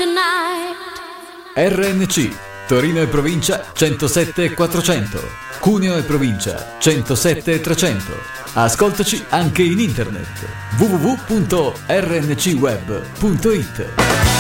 tonight. RNC Torino e provincia 107 e 400, Cuneo e provincia 107 e 300. Ascoltaci anche in internet www.rncweb.it.